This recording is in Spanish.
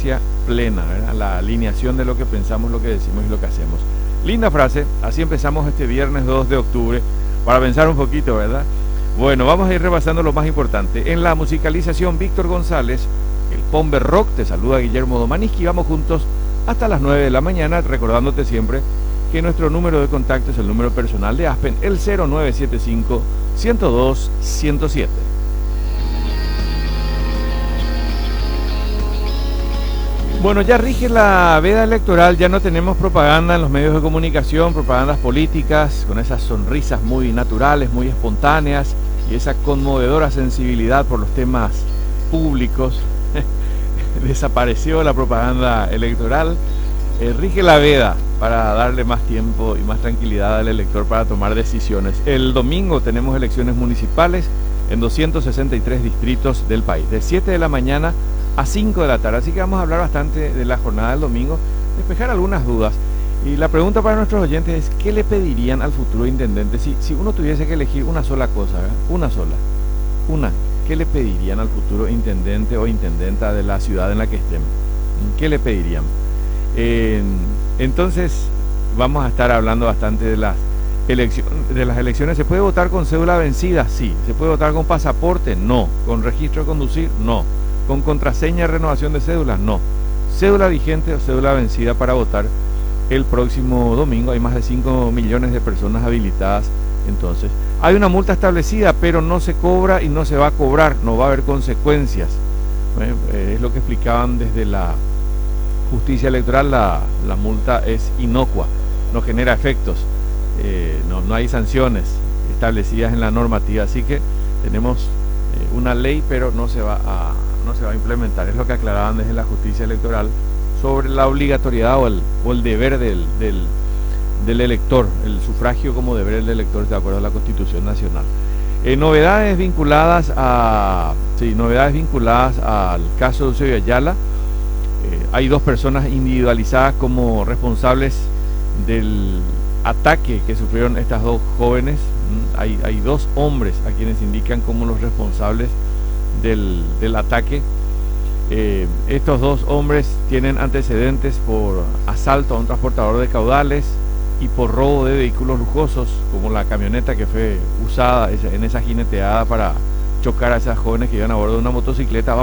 coherencia plena, ¿verdad? La alineación de lo que pensamos, lo que decimos y lo que hacemos. Linda frase, así empezamos este viernes 2 de octubre, para pensar un poquito, ¿verdad? Bueno, vamos a ir repasando lo más importante. En la musicalización, Víctor González, el Pombe Rock, te saluda Guillermo Domaniski, vamos juntos hasta las 9 de la mañana, recordándote siempre que nuestro número de contacto es el número personal de Aspen, el 0975-102-107. Bueno, ya rige la veda electoral, ya no tenemos propaganda en los medios de comunicación, propagandas políticas, con esas sonrisas muy naturales, muy espontáneas y esa conmovedora sensibilidad por los temas públicos. Desapareció la propaganda electoral, rige la veda para darle más tiempo y más tranquilidad al elector para tomar decisiones. El domingo tenemos elecciones municipales en 263 distritos del país, de 7 de la mañana a 5 de la tarde, así que vamos a hablar bastante de la jornada del domingo, despejar algunas dudas. Y la pregunta para nuestros oyentes es, ¿qué le pedirían al futuro intendente si uno tuviese que elegir una sola cosa, ¿verdad? Una sola, ¿qué le pedirían al futuro intendente o intendenta de la ciudad en la que estén? ¿Qué le pedirían? Entonces vamos a estar hablando bastante de las elecciones. ¿Se puede votar con cédula vencida? Sí. ¿Se puede votar con pasaporte? No. ¿Con registro de conducir? No. ¿Con contraseña de renovación de cédulas? No. Cédula vigente o cédula vencida para votar el próximo domingo. Hay más de 5 millones de personas habilitadas. Entonces, hay una multa establecida, pero no se cobra y no se va a cobrar, no va a haber consecuencias. Es lo que explicaban desde la justicia electoral, la multa es inocua, no genera efectos, no hay sanciones establecidas en la normativa, así que tenemos una ley, pero no se va a implementar. Es lo que aclaraban desde la justicia electoral sobre la obligatoriedad o el deber del elector, el sufragio como deber del elector de acuerdo a la Constitución Nacional. Novedades vinculadas al caso de Eusebio Ayala. Hay 2 personas individualizadas como responsables del ataque que sufrieron estas 2 jóvenes. Hay 2 hombres a quienes indican como los responsables del ataque. Estos 2 hombres tienen antecedentes por asalto a un transportador de caudales y por robo de vehículos lujosos, como la camioneta que fue usada en esa jineteada para chocar a esas jóvenes que iban a bordo de una motocicleta.